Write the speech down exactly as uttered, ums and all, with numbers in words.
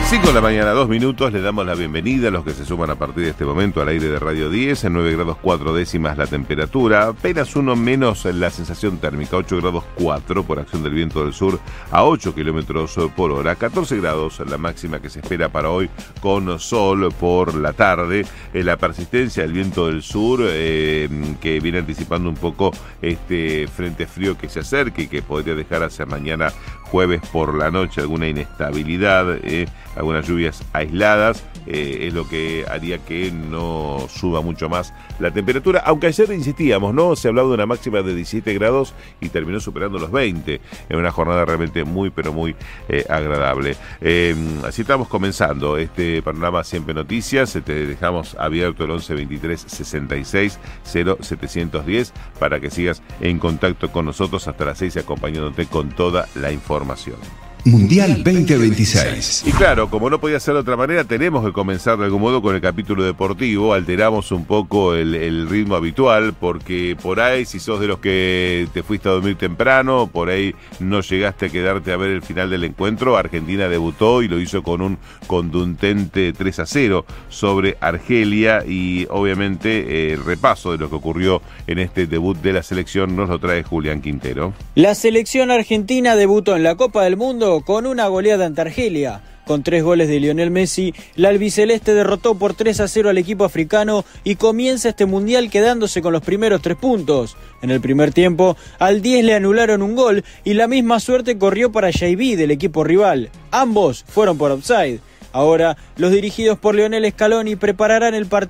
cinco de la mañana, dos minutos, le damos la bienvenida a los que se suman a partir de este momento al aire de Radio diez, en nueve grados cuatro décimas la temperatura, apenas uno menos la sensación térmica, ocho grados cuatro por acción del viento del sur a ocho kilómetros por hora, catorce grados la máxima que se espera para hoy con sol por la tarde, eh, la persistencia del viento del sur eh, que viene anticipando un poco este frente frío que se acerca y que podría dejar hacia mañana jueves por la noche alguna inestabilidad, eh, algunas lluvias aisladas, eh, es lo que haría que no suba mucho más la temperatura, aunque ayer insistíamos, ¿no? Se hablaba de una máxima de diecisiete grados y terminó superando los veinte, en una jornada realmente muy, pero muy eh, agradable. Eh, así estamos comenzando este panorama Siempre Noticias, te dejamos abierto el once veintitrés sesenta y seis cero setecientos diez para que sigas en contacto con nosotros hasta las seis acompañándote con toda la información. Mundial veinte veintiséis. Y claro, como no podía ser de otra manera, tenemos que comenzar de algún modo con el capítulo deportivo. Alteramos un poco el, el ritmo habitual, porque por ahí, si sos de los que te fuiste a dormir temprano, por ahí no llegaste a quedarte a ver el final del encuentro, Argentina debutó y lo hizo con un contundente tres a cero sobre Argelia, y obviamente el eh, repaso de lo que ocurrió en este debut de la selección nos lo trae Julián Quintero. La selección argentina debutó en la Copa del Mundo con una goleada ante Argelia. Con tres goles de Lionel Messi, la albiceleste derrotó por tres a cero al equipo africano y comienza este mundial quedándose con los primeros tres puntos. En el primer tiempo, al diez le anularon un gol y la misma suerte corrió para J B del equipo rival. Ambos fueron por offside. Ahora, los dirigidos por Lionel Scaloni prepararán el partido